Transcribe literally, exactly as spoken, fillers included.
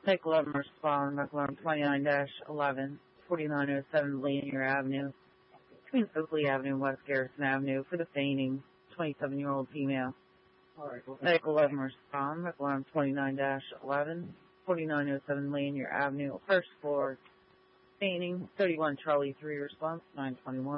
Take eleven respond, alarm twenty-nine dash eleven, forty-nine oh seven Lanier Avenue, between Oakley Avenue and West Garrison Avenue for the feigning twenty-seven-year-old female. Take eleven respond, alarm twenty-nine dash eleven, forty-nine oh seven Lanier Avenue, first floor, feigning thirty-one Charlie three response, nine twenty-one.